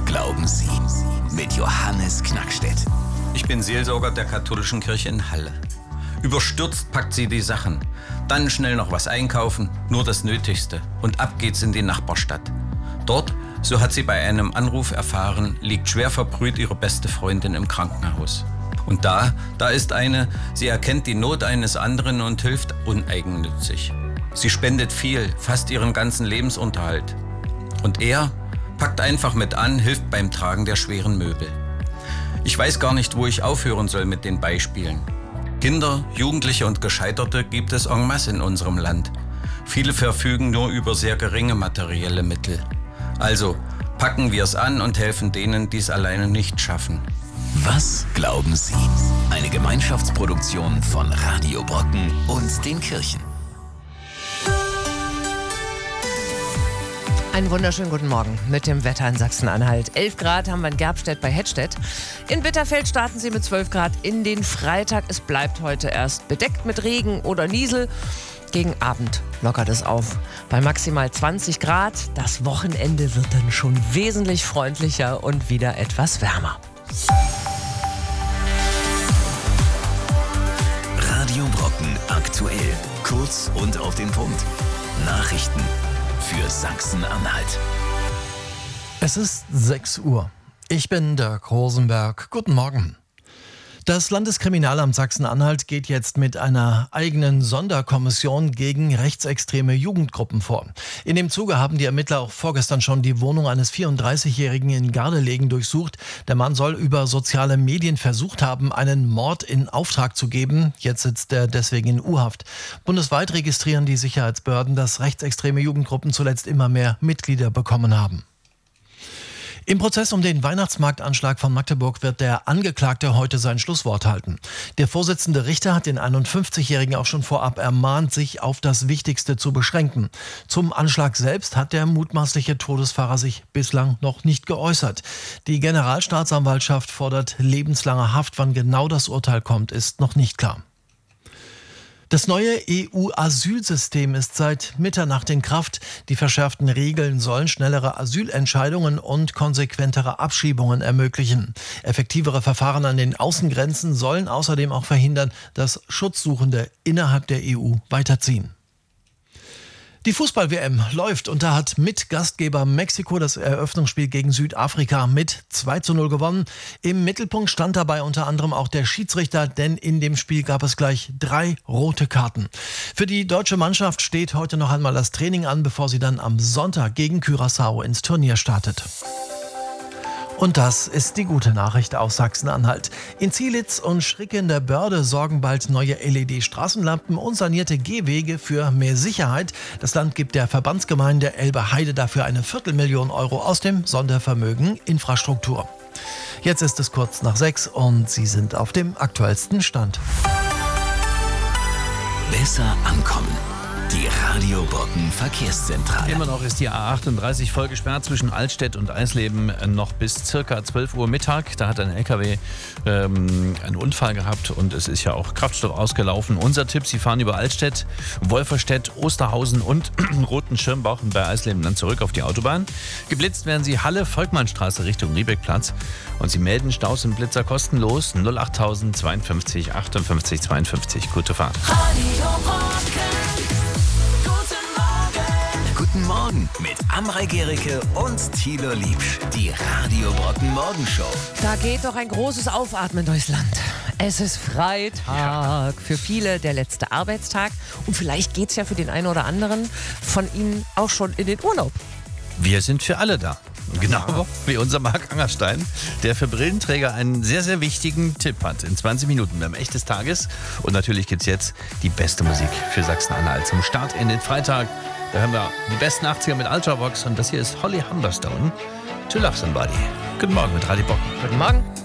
glauben Sie? Mit Johannes Knackstedt. Ich bin Seelsorger der katholischen Kirche in Halle. Überstürzt packt sie die Sachen. Dann schnell noch was einkaufen, nur das Nötigste. Und ab geht's in die Nachbarstadt. Dort, so hat sie bei einem Anruf erfahren, liegt schwer verbrüht ihre beste Freundin im Krankenhaus. Und da ist eine, sie erkennt die Not eines anderen und hilft uneigennützig. Sie spendet viel, fast ihren ganzen Lebensunterhalt. Und er packt einfach mit an, hilft beim Tragen der schweren Möbel. Ich weiß gar nicht, wo ich aufhören soll mit den Beispielen. Kinder, Jugendliche und Gescheiterte gibt es en masse in unserem Land. Viele verfügen nur über sehr geringe materielle Mittel. Also packen wir es an und helfen denen, die es alleine nicht schaffen. Was glauben Sie? Eine Gemeinschaftsproduktion von Radio Brocken und den Kirchen. Einen wunderschönen guten Morgen mit dem Wetter in Sachsen-Anhalt. 11 Grad haben wir in Gerbstedt bei Hettstedt. In Bitterfeld starten sie mit 12 Grad in den Freitag. Es bleibt heute erst bedeckt mit Regen oder Niesel. Gegen Abend lockert es auf bei maximal 20 Grad. Das Wochenende wird dann schon wesentlich freundlicher und wieder etwas wärmer. Radio Brocken aktuell. Kurz und auf den Punkt. Nachrichten für Sachsen-Anhalt. Es ist 6 Uhr. Ich bin Dirk Rosenberg. Guten Morgen. Das Landeskriminalamt Sachsen-Anhalt geht jetzt mit einer eigenen Sonderkommission gegen rechtsextreme Jugendgruppen vor. In dem Zuge haben die Ermittler auch vorgestern schon die Wohnung eines 34-Jährigen in Gardelegen durchsucht. Der Mann soll über soziale Medien versucht haben, einen Mord in Auftrag zu geben. Jetzt sitzt er deswegen in U-Haft. Bundesweit registrieren die Sicherheitsbehörden, dass rechtsextreme Jugendgruppen zuletzt immer mehr Mitglieder bekommen haben. Im Prozess um den Weihnachtsmarktanschlag von Magdeburg wird der Angeklagte heute sein Schlusswort halten. Der Vorsitzende Richter hat den 51-Jährigen auch schon vorab ermahnt, sich auf das Wichtigste zu beschränken. Zum Anschlag selbst hat der mutmaßliche Todesfahrer sich bislang noch nicht geäußert. Die Generalstaatsanwaltschaft fordert lebenslange Haft. Wann genau das Urteil kommt, ist noch nicht klar. Das neue EU-Asylsystem ist seit Mitternacht in Kraft. Die verschärften Regeln sollen schnellere Asylentscheidungen und konsequentere Abschiebungen ermöglichen. Effektivere Verfahren an den Außengrenzen sollen außerdem auch verhindern, dass Schutzsuchende innerhalb der EU weiterziehen. Die Fußball-WM läuft und da hat mit Gastgeber Mexiko das Eröffnungsspiel gegen Südafrika mit 2:0 gewonnen. Im Mittelpunkt stand dabei unter anderem auch der Schiedsrichter, denn in dem Spiel gab es gleich 3 rote Karten. Für die deutsche Mannschaft steht heute noch einmal das Training an, bevor sie dann am Sonntag gegen Curaçao ins Turnier startet. Und das ist die gute Nachricht aus Sachsen-Anhalt. In Zielitz und Schrick in der Börde sorgen bald neue LED-Straßenlampen und sanierte Gehwege für mehr Sicherheit. Das Land gibt der Verbandsgemeinde Elbe-Heide dafür eine 250.000 Euro aus dem Sondervermögen Infrastruktur. Jetzt ist es kurz nach 6 und Sie sind auf dem aktuellsten Stand. Besser ankommen. Die Radio Brocken Verkehrszentrale. Immer noch ist die A38 voll gesperrt zwischen Altstedt und Eisleben noch bis circa 12 Uhr Mittag. Da hat ein LKW einen Unfall gehabt und es ist ja auch Kraftstoff ausgelaufen. Unser Tipp, Sie fahren über Altstedt, Wolferstedt, Osterhausen und Roten Schirmbach und bei Eisleben dann zurück auf die Autobahn. Geblitzt werden Sie Halle, Volkmannstraße Richtung Riebeckplatz und Sie melden Staus und Blitzer kostenlos 08000 52 58 52. Gute Fahrt. Radio Brocken. Guten Morgen mit Amrei Gericke und Thilo Liebsch. Die Radio Brocken Morgenshow. Da geht doch ein großes Aufatmen durchs Land. Es ist Freitag. Für viele der letzte Arbeitstag. Und vielleicht geht es ja für den einen oder anderen von Ihnen auch schon in den Urlaub. Wir sind für alle da. Genau wie unser Marc Angerstein, der für Brillenträger einen sehr, sehr wichtigen Tipp hat. In 20 Minuten beim Echt des Tages. Und natürlich gibt es jetzt die beste Musik für Sachsen-Anhalt zum Start in den Freitag. Da hören wir die besten 80er mit Ultravox und das hier ist Holly Humberstone, To Love Somebody. Guten Morgen mit Radio Brocken. Guten Morgen.